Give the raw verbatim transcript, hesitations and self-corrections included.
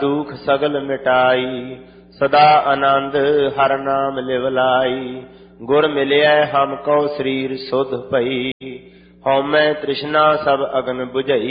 दुख सगल मिटाई, सदा आनंद हर नाम लिव लाई। गुर मिलिया हमको शरीर सुध पई, हौमै तृष्णा सब अगन बुझई।